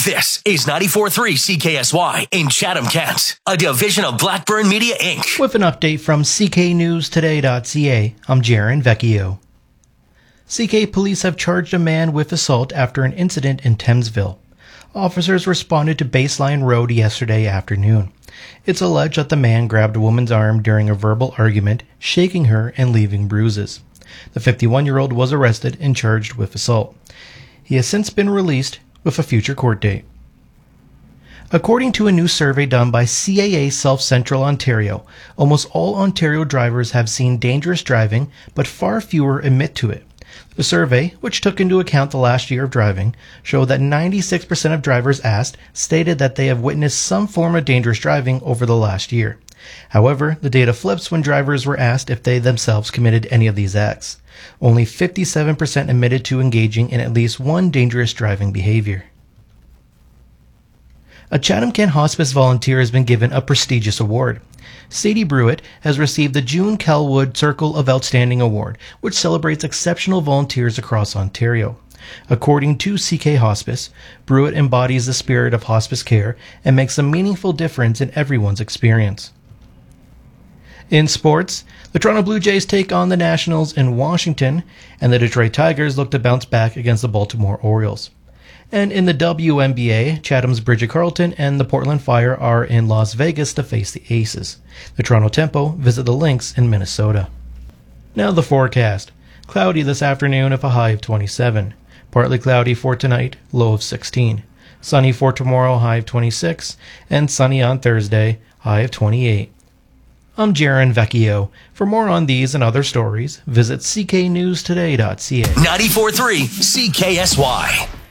This is 94.3 CKSY in Chatham, Kent, a division of Blackburn Media, Inc. With an update from cknewstoday.ca, I'm Jaron Vecchio. CK police have charged a man with assault after an incident in Thamesville. Officers responded to Baseline Road yesterday afternoon. It's alleged that the man grabbed a woman's arm during a verbal argument, shaking her and leaving bruises. The 51-year-old was arrested and charged with assault. He has since been released with a future court date. According to a new survey done by CAA South Central Ontario, almost all Ontario drivers have seen dangerous driving, but far fewer admit to it. The survey, which took into account the last year of driving, showed that 96% of drivers asked stated that they have witnessed some form of dangerous driving over the last year. However, the data flips when drivers were asked if they themselves committed any of these acts. Only 57% admitted to engaging in at least one dangerous driving behavior. A Chatham-Kent hospice volunteer has been given a prestigious award. Sadie Brewitt has received the June Kelwood Circle of Outstanding Award, which celebrates exceptional volunteers across Ontario. According to CK Hospice, Brewitt embodies the spirit of hospice care and makes a meaningful difference in everyone's experience. In sports, the Toronto Blue Jays take on the Nationals in Washington, and the Detroit Tigers look to bounce back against the Baltimore Orioles. And in the WNBA, Chatham's Bridget Carleton and the Portland Fire are in Las Vegas to face the Aces. The Toronto Tempo visit the Lynx in Minnesota. Now the forecast. Cloudy this afternoon with a high of 27. Partly cloudy for tonight, low of 16. Sunny for tomorrow, high of 26. And sunny on Thursday, high of 28. I'm Jaron Vecchio. For more on these and other stories, visit cknewstoday.ca. 94.3 CKSY.